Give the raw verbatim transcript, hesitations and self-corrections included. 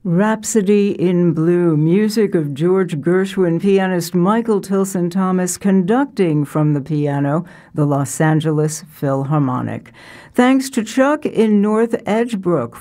Rhapsody in Blue, music of George Gershwin, pianist Michael Tilson Thomas conducting from the piano, the Los Angeles Philharmonic. Thanks to Chuck in North Edgebrook